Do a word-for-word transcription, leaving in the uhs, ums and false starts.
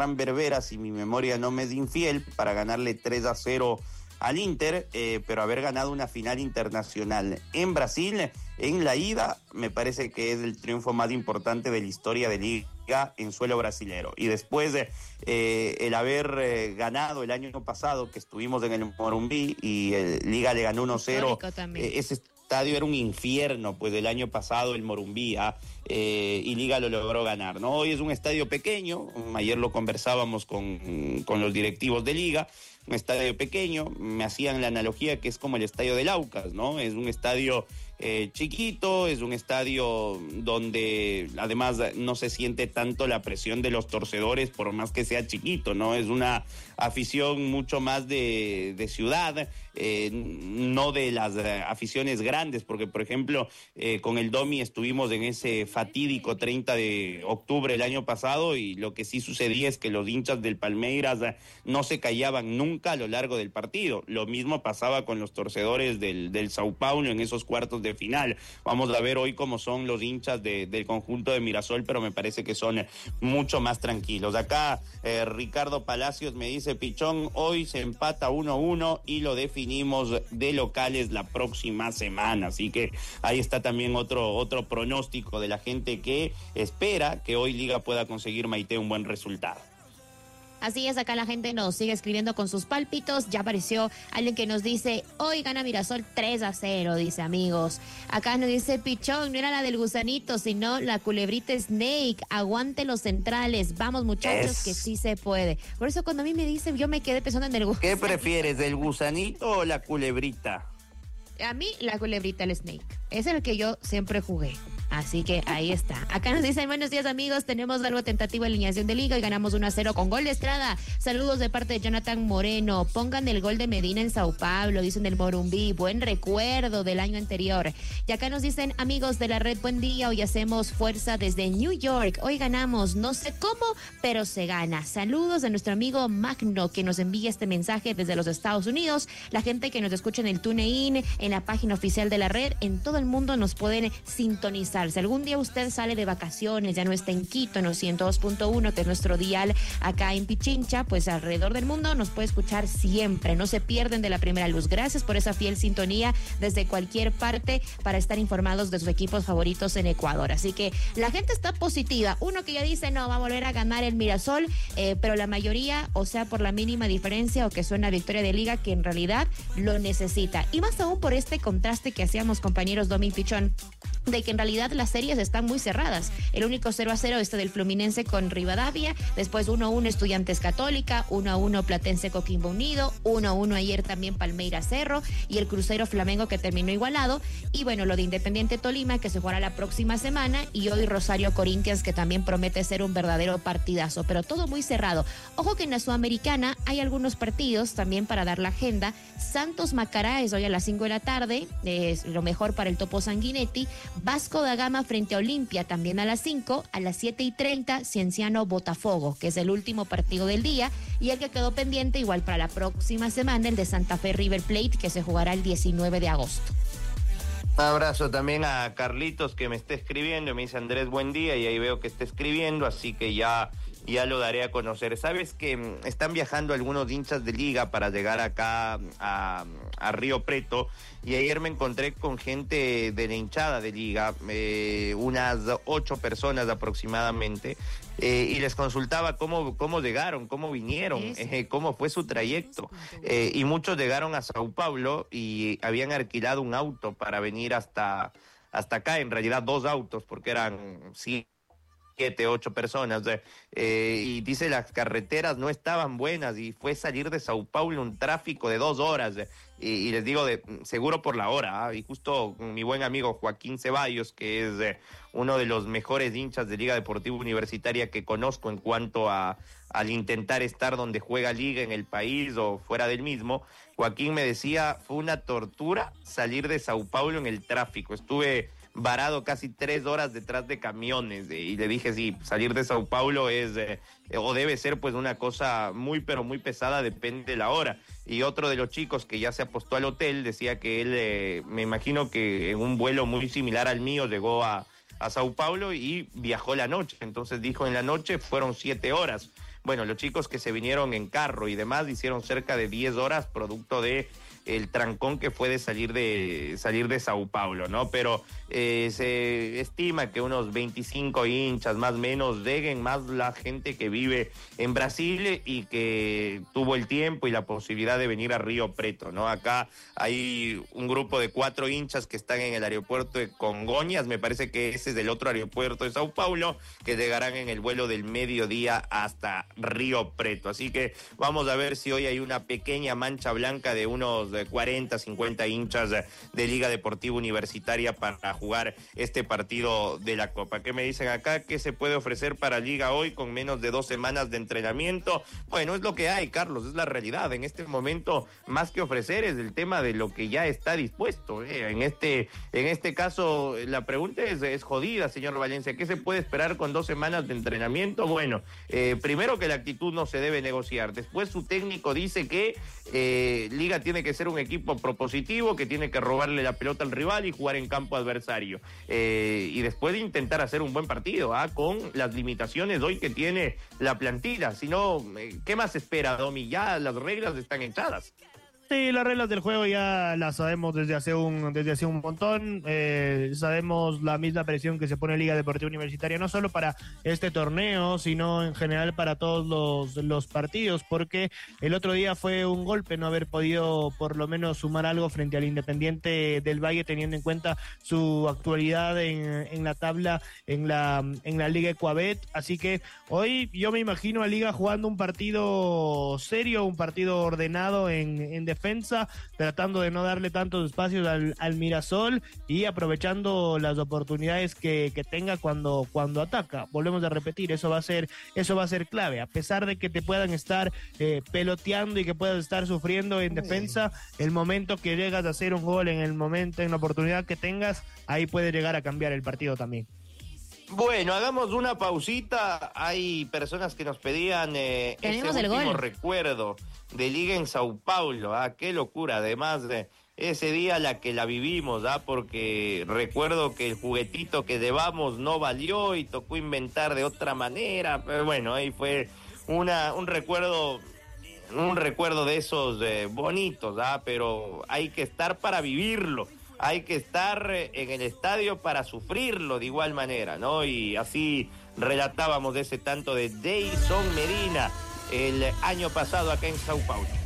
Berbera, si mi memoria no me es infiel, para ganarle tres a cero al Inter, eh, pero haber ganado una final internacional en Brasil, en la ida, me parece que es el triunfo más importante de la historia de Liga en suelo brasilero. Y después eh, el haber eh, ganado el año pasado, que estuvimos en el Morumbí, y eh, Liga le ganó uno cero, eh, ese estadio era un infierno, pues el año pasado el Morumbí, ¿ah? eh, y Liga lo logró ganar, ¿no? Hoy es un estadio pequeño, ayer lo conversábamos con, con los directivos de Liga, un estadio pequeño, me hacían la analogía que es como el estadio del Aucas, ¿no? Es un estadio eh, chiquito, es un estadio donde además no se siente tanto la presión de los torcedores por más que sea chiquito, ¿no? Es una afición mucho más de, de ciudad, eh, no de las aficiones grandes, porque por ejemplo eh, con el Domi estuvimos en ese fatídico treinta de octubre el año pasado y lo que sí sucedía es que los hinchas del Palmeiras no se callaban nunca a lo largo del partido. Lo mismo pasaba con los torcedores del, del Sao Paulo en esos cuartos de final. Vamos a ver hoy cómo son los hinchas de, del conjunto de Mirasol, pero me parece que son mucho más tranquilos. Acá eh, Ricardo Palacios me dice: Pichón, hoy se empata uno a uno y lo definimos de locales la próxima semana. Así que ahí está también otro, otro pronóstico de la gente que espera que hoy Liga pueda conseguir, Maite, un buen resultado. Así es, acá la gente nos sigue escribiendo con sus pálpitos. Ya apareció alguien que nos dice: hoy gana Mirasol tres a cero, dice, amigos. Acá nos dice: Pichón, no era la del gusanito, sino la culebrita Snake. Aguante los centrales. Vamos, muchachos, es... que sí se puede. Por eso cuando a mí me dicen, yo me quedé pensando en el gusanito. ¿Qué prefieres, el gusanito o la culebrita? A mí, la culebrita, el Snake. Es el que yo siempre jugué. Así que ahí está. Acá nos dicen: buenos días, amigos, tenemos algo tentativo en alineación de Liga y ganamos uno a cero con gol de Estrada. Saludos de parte de Jonathan Moreno. Pongan el gol de Medina en Sao Paulo, dicen del Morumbí. Buen recuerdo del año anterior. Y acá nos dicen: amigos de la red, buen día. Hoy hacemos fuerza desde New York. Hoy ganamos, no sé cómo, pero se gana. Saludos de nuestro amigo Magno, que nos envía este mensaje desde los Estados Unidos. La gente que nos escucha en el TuneIn, en la página oficial de la red, en todo el mundo nos pueden sintonizar. Si algún día usted sale de vacaciones, ya no está en Quito, en los ciento dos punto uno, que es nuestro dial acá en Pichincha, pues alrededor del mundo nos puede escuchar siempre. No se pierden de la primera luz. Gracias por esa fiel sintonía desde cualquier parte para estar informados de sus equipos favoritos en Ecuador. Así que la gente está positiva. Uno que ya dice: no, va a volver a ganar el Mirasol, eh, pero la mayoría, o sea, por la mínima diferencia o que suena victoria de Liga, que en realidad lo necesita. Y más aún por este contraste que hacíamos, compañeros Domi y Pichón, de que en realidad las series están muy cerradas. El único cero a cero este del Fluminense con Rivadavia, después uno a uno Estudiantes Católica, uno a uno Platense Coquimbo Unido, uno a uno ayer también Palmeiras Cerro y el Cruzeiro Flamengo, que terminó igualado. Y bueno, lo de Independiente Tolima, que se jugará la próxima semana, y hoy Rosario Corinthians, que también promete ser un verdadero partidazo, pero todo muy cerrado. Ojo que en la Sudamericana hay algunos partidos también para dar la agenda. Santos Macará es hoy a las cinco de la tarde, es lo mejor para el Topo Sanguinetti. Vasco da Gama frente a Olimpia también a las cinco, a las siete y treinta Cienciano Botafogo, que es el último partido del día, y el que quedó pendiente igual para la próxima semana, el de Santa Fe River Plate, que se jugará el diecinueve de agosto. Un abrazo también a Carlitos, que me está escribiendo, me dice: Andrés, buen día, y ahí veo que está escribiendo, así que ya, ya lo daré a conocer. Sabes que están viajando algunos hinchas de Liga para llegar acá a, a Río Preto, y ayer me encontré con gente de la hinchada de Liga, eh, unas ocho personas aproximadamente, eh, y les consultaba cómo, cómo llegaron, cómo vinieron, eh, cómo fue su trayecto, eh, y muchos llegaron a Sao Paulo y habían alquilado un auto para venir hasta, hasta acá, en realidad dos autos, porque eran sí siete, ocho personas, eh, y dice las carreteras no estaban buenas y fue salir de Sao Paulo un tráfico de dos horas, eh, y, y les digo, de seguro por la hora, ¿eh? Y justo mi buen amigo Joaquín Ceballos, que es eh, uno de los mejores hinchas de Liga Deportiva Universitaria que conozco en cuanto a al intentar estar donde juega Liga en el país o fuera del mismo, Joaquín me decía: fue una tortura salir de Sao Paulo en el tráfico, estuve varado casi tres horas detrás de camiones, eh, y le dije: sí, salir de Sao Paulo es eh, o debe ser pues una cosa muy pero muy pesada, depende de la hora. Y otro de los chicos que ya se apostó al hotel decía que él, eh, me imagino que en un vuelo muy similar al mío llegó a, a Sao Paulo y viajó la noche, entonces dijo: en la noche fueron siete horas. bueno, los chicos que se vinieron en carro y demás hicieron cerca de diez horas producto de el trancón que fue de salir de salir de Sao Paulo, ¿no? Pero eh, se estima que unos veinticinco hinchas más o menos lleguen, más la gente que vive en Brasil y que tuvo el tiempo y la posibilidad de venir a Río Preto, ¿no? Acá hay un grupo de cuatro hinchas que están en el aeropuerto de Congonhas, me parece que ese es del otro aeropuerto de Sao Paulo, que llegarán en el vuelo del mediodía hasta Río Preto. Así que vamos a ver si hoy hay una pequeña mancha blanca de unos de cuarenta, cincuenta hinchas de, de Liga Deportiva Universitaria para jugar este partido de la Copa. ¿Qué me dicen acá? ¿Qué se puede ofrecer para Liga hoy con menos de dos semanas de entrenamiento? Bueno, es lo que hay, Carlos, es la realidad. En este momento, más que ofrecer, es el tema de lo que ya está dispuesto. ¿eh? En este, en este caso, la pregunta es, es jodida, señor Valencia. ¿Qué se puede esperar con dos semanas de entrenamiento? Bueno, eh, primero que la actitud no se debe negociar. Después su técnico dice que eh, Liga tiene que ser un equipo propositivo, que tiene que robarle la pelota al rival y jugar en campo adversario. Eh, y después de intentar hacer un buen partido, ¿ah? con las limitaciones hoy que tiene la plantilla. Si no, ¿qué más espera, Domi? Ya las reglas están echadas. Sí, las reglas del juego ya las sabemos desde hace un desde hace un montón. Eh, sabemos la misma presión que se pone Liga Deportiva Universitaria, no solo para este torneo, sino en general para todos los, los partidos, porque el otro día fue un golpe no haber podido por lo menos sumar algo frente al Independiente del Valle, teniendo en cuenta su actualidad en, en la tabla, en la, en la Liga Ecuabet. Así que hoy yo me imagino a Liga jugando un partido serio, un partido ordenado en, en defensa, defensa, tratando de no darle tantos espacios al, al Mirasol y aprovechando las oportunidades que, que tenga cuando, cuando ataca. Volvemos a repetir, eso va a ser, eso va a ser clave, a pesar de que te puedan estar eh, peloteando y que puedas estar sufriendo en defensa, el momento que llegas a hacer un gol, en el momento, en la oportunidad que tengas, ahí puede llegar a cambiar el partido también. Bueno, hagamos una pausita. Hay personas que nos pedían eh, ese último recuerdo de Liga en Sao Paulo. Ah, qué locura. Además de ese día la que la vivimos, ah, porque recuerdo que el juguetito que llevamos no valió y tocó inventar de otra manera. Pero bueno, ahí fue una un recuerdo, un recuerdo de esos eh, bonitos, ah, pero hay que estar para vivirlo. Hay que estar en el estadio para sufrirlo de igual manera, ¿no? Y así relatábamos de ese tanto de Deyson Medina el año pasado acá en Sao Paulo.